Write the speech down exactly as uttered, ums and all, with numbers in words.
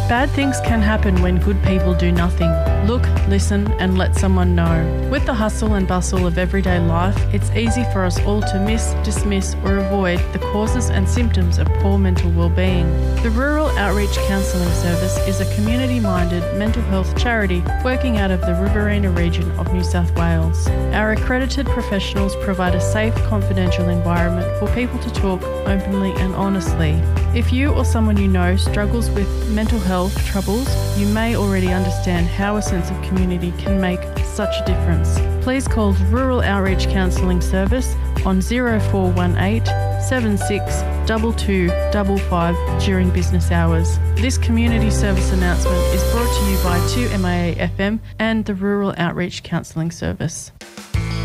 Bad things can happen when good people do nothing. Look, listen, and let someone know. With the hustle and bustle of everyday life, it's easy for us all to miss, dismiss, or avoid the causes and symptoms of poor mental well-being. The Rural Outreach Counselling Service is a community-minded mental health charity working out of the Riverina region of New South Wales. Our accredited professionals provide a safe, confidential environment for people to talk openly and honestly. If you or someone you know struggles with mental health troubles, you may already understand how a sense of community can make such a difference. Please call the Rural Outreach Counselling Service on zero four one eight, seven six two two five five during business hours. This community service announcement is brought to you by two M I A F M and the Rural Outreach Counselling Service.